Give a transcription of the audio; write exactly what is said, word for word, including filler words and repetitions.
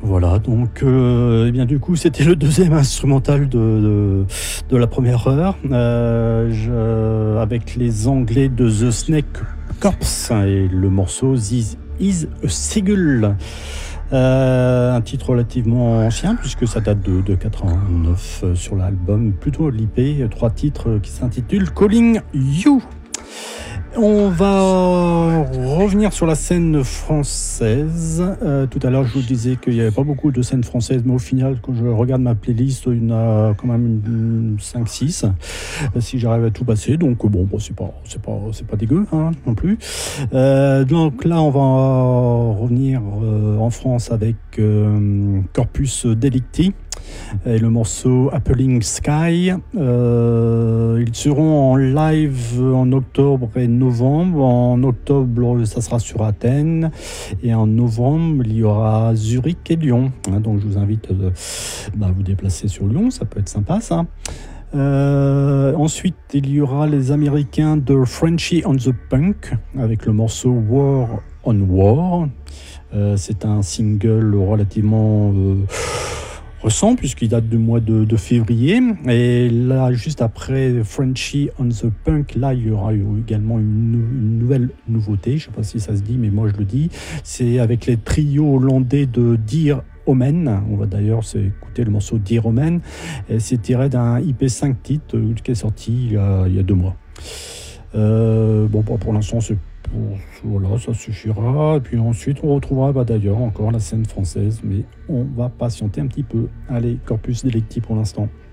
Voilà, donc euh, eh bien du coup c'était le deuxième instrumental de, de, de la première heure, euh, je- avec les Anglais de The Snake Corps et le morceau This Is a Seagull. Euh, un titre relativement ancien puisque ça date de, de quatre-vingt-neuf euh, sur l'album, plutôt l'I P, trois titres qui s'intitulent Calling You. On va revenir sur la scène française. Euh, tout à l'heure, je vous disais qu'il n'y avait pas beaucoup de scènes françaises, mais au final, quand je regarde ma playlist, il y en a quand même cinq six, euh, si j'arrive à tout passer. Donc, bon, bon c'est pas, c'est pas, c'est pas dégueu hein, non plus. Euh, donc là, on va revenir euh, en France avec euh, Corpus Delicti et le morceau Appling Sky. Euh, ils seront en live en octobre et novembre. En octobre, ça sera sur Athènes. Et en novembre, il y aura Zurich et Lyon. Hein, donc je vous invite euh, bah, à vous déplacer sur Lyon. Ça peut être sympa, ça. Euh, ensuite, il y aura les Américains de Frenchy on the Punk avec le morceau War on War. Euh, c'est un single relativement euh, récent puisqu'il date du mois de, de février. Et là, juste après Frenchy on the Punk, là, il y aura eu également une, une nouvelle nouveauté. Je ne sais pas si ça se dit, mais moi je le dis. C'est avec les trios hollandais de Dear Omen. On va d'ailleurs écouter le morceau Dear Omen. Et c'est tiré d'un I P cinq titres euh, qui est sorti il y a, il y a deux mois. Euh, bon, pour l'instant, c'est pour, voilà, ça suffira. Et puis ensuite, on retrouvera bah, d'ailleurs encore la scène française, mais on va patienter un petit peu. Allez, Corpus Delicti pour l'instant.